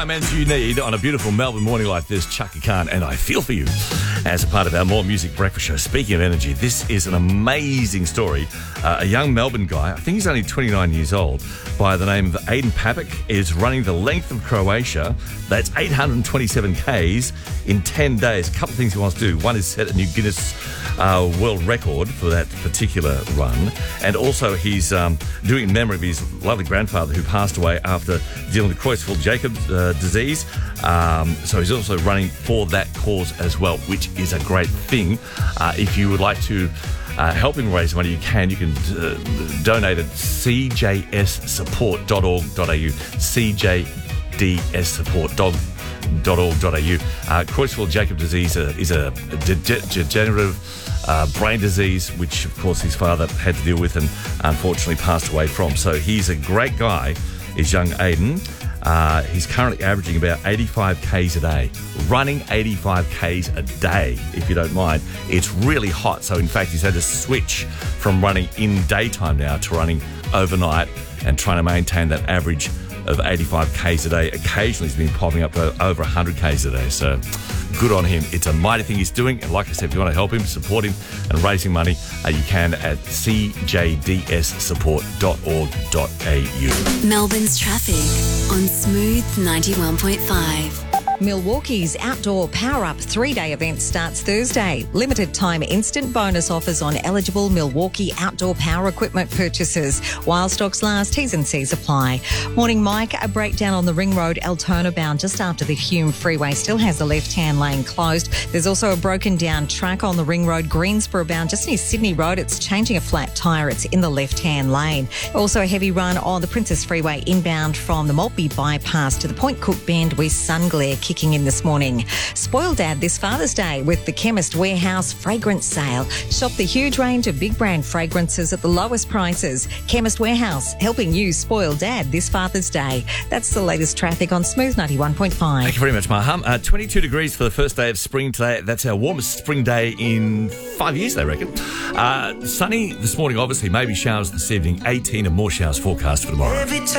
As you need on a beautiful Melbourne morning like this, Chaka Khan and I Feel For You as a part of our More Music Breakfast show. Speaking of energy, this is an amazing story. A young Melbourne guy, I think he's only 29 years old, by the name of Aiden Papic, is running the length of Croatia. That's 827 Ks in 10 days. A couple of things he wants to do. One is set a new Guinness world record for that particular run. And also he's doing it in memory of his lovely grandfather who passed away after dealing with Creutzfeldt-Jacob's disease. So he's also running for that cause as well, which is a great thing. If you would like to help him raise money, you can donate at cjssupport.org.au, cjdssupport.org.au. Creutzfeldt-Jakob disease is a degenerative brain disease, which of course his father had to deal with and unfortunately passed away from. So he's a great guy, is young Aiden. He's currently averaging about 85 Ks a day, running 85 Ks a day, if you don't mind. It's really hot, so in fact he's had to switch from running in daytime now to running overnight and trying to maintain that average of 85 Ks a day. Occasionally he's been popping up over 100 Ks a day, so good on him. It's a mighty thing he's doing, and like I said, if you want to help him, support him and raising money, you can at cjdssupport.org.au. Melbourne's traffic on Smooth 91.5. Milwaukee's Outdoor Power Up 3-day event starts Thursday. Limited time instant bonus offers on eligible Milwaukee outdoor power equipment purchases. While stocks last, T's and C's apply. Morning, Mike. A breakdown on the Ring Road Altona bound just after the Hume Freeway still has the left-hand lane closed. There's also a broken down track on the Ring Road Greensboro bound just near Sydney Road. It's changing a flat tyre. It's in the left-hand lane. Also a heavy run on the Princess Freeway inbound from the Maltby bypass to the Point Cook bend with sun glare kicking in this morning. Spoil Dad this Father's Day with the Chemist Warehouse fragrance sale. Shop the huge range of big brand fragrances at the lowest prices. Chemist Warehouse, helping you spoil Dad this Father's Day. That's the latest traffic on Smooth 91.5. Thank you very much, Maham. 22 degrees for the first day of spring today. That's our warmest spring day in 5 years, they reckon. Sunny this morning, obviously, maybe showers this evening. 18 and more showers forecast for tomorrow.